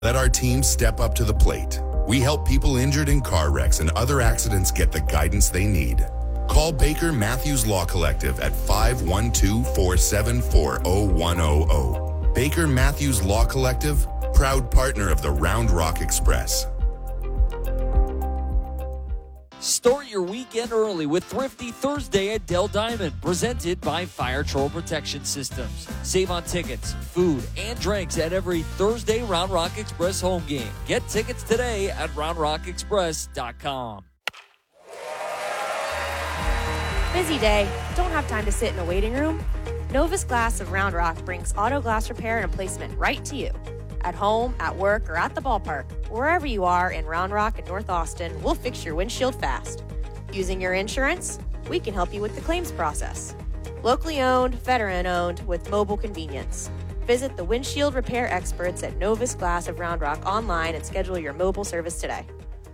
Let our team step up to the plate. We help people injured in car wrecks and other accidents get the guidance they need. Call Baker Matthews Law Collective at 512-474-0100. Baker Matthews Law Collective, proud partner of the Round Rock Express. Start your weekend early with Thrifty Thursday at Dell Diamond, presented by Fire Troll Protection Systems. Save on tickets, food, and drinks at every Thursday Round Rock Express home game. Get tickets today at roundrockexpress.com. Busy day? Don't have time to sit in a waiting room? Novus Glass of Round Rock brings auto glass repair and replacement right to you. At home, at work, or at the ballpark, wherever you are in Round Rock and North Austin, we'll fix your windshield fast. Using your insurance? We can help you with the claims process. Locally owned, veteran-owned, with mobile convenience. Visit the windshield repair experts at Novus Glass of Round Rock online and schedule your mobile service today.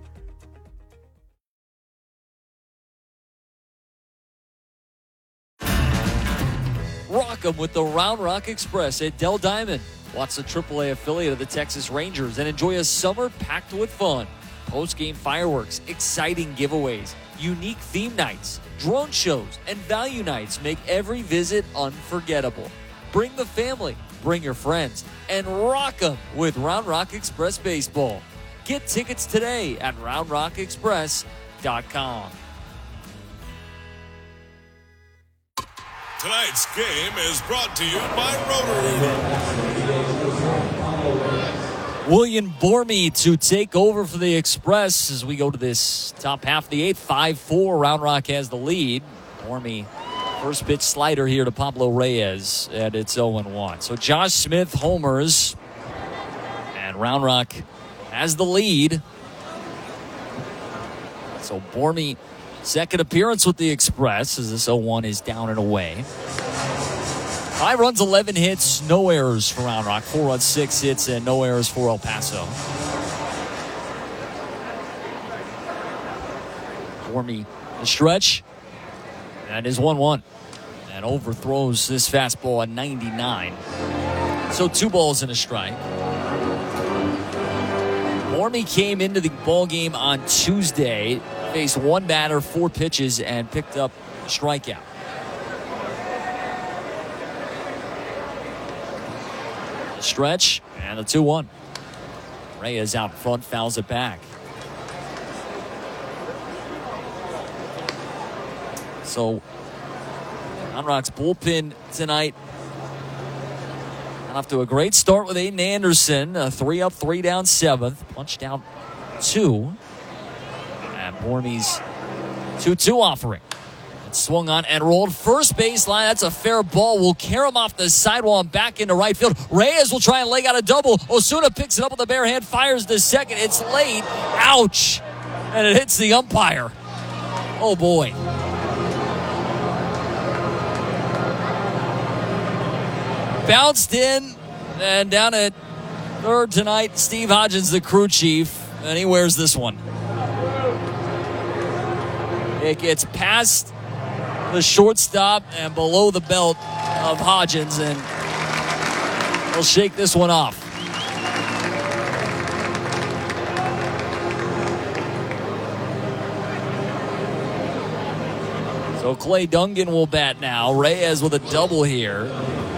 Rock 'em with the Round Rock Express at Dell Diamond. Watch the AAA affiliate of the Texas Rangers and enjoy a summer packed with fun. Post-game fireworks, exciting giveaways, unique theme nights, drone shows, and value nights make every visit unforgettable. Bring the family, bring your friends, and rock 'em with Round Rock Express Baseball. Get tickets today at roundrockexpress.com. Tonight's game is brought to you by Rotary. William Bormy to take over for the Express as we go to this top half of the eighth. 5-4, Round Rock has the lead. Bormy, first pitch slider here to Pablo Reyes, and it's 0-1. So Josh Smith homers, and Round Rock has the lead. So Bormy, second appearance with the Express as this 0-1 is down and away. 5 runs, 11 hits, no errors for Round Rock. 4 runs, 6 hits, and no errors for El Paso. Bormy, the stretch. That is 1-1. And overthrows this fastball at 99. So 2 balls and a strike. Bormy came into the ballgame on Tuesday, faced 1 batter, 4 pitches, and picked up a strikeout. The stretch and the 2-1. Reyes out front, fouls it back. So, Round Rock's bullpen tonight off to a great start with Aiden Anderson. 3 up, 3 down, 7th. Punched out 2. And Bormy's 2-2 offering. It swung on and rolled first baseline. That's a fair ball. Will carry him off the sidewall and back into right field. Reyes will try and leg out a double. Osuna picks it up with the bare hand, fires the second. It's late. Ouch. And it hits the umpire. Oh, boy. Bounced in, and down at third tonight, Steve Hodgins, the crew chief, and he wears this one. It gets past the shortstop and below the belt of Hodgins, and he'll shake this one off. So Clay Dungan will bat now. Reyes with a double here.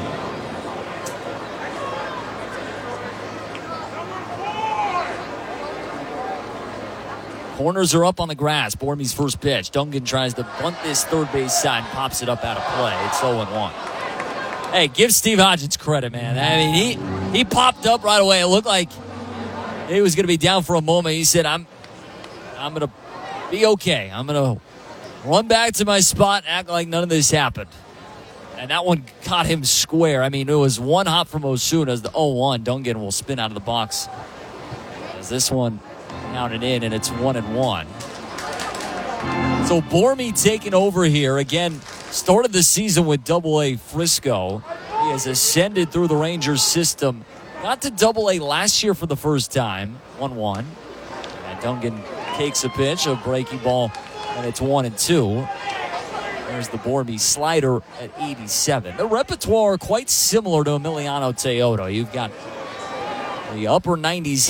Corners are up on the grass. Bormy's first pitch. Dungan tries to bunt this third base side and pops it up out of play. It's 0-1. Hey, give Steve Hodgins credit, man. I mean, he popped up right away. It looked like he was going to be down for a moment. He said, I'm going to be okay. I'm going to run back to my spot and act like none of this happened. And that one caught him square. I mean, it was one hop from Osuna as the 0-1. Dungan will spin out of the box as this one counted in, and it's 1-1. So Bormy taking over here. Again, started the season with Double-A Frisco. He has ascended through the Rangers system. Got to Double-A last year for the first time. 1-1. And Dungan takes a pitch, a breaking ball, and it's 1-2. There's the Bormy slider at 87. The repertoire quite similar to Emiliano Teodo. You've got The upper 90s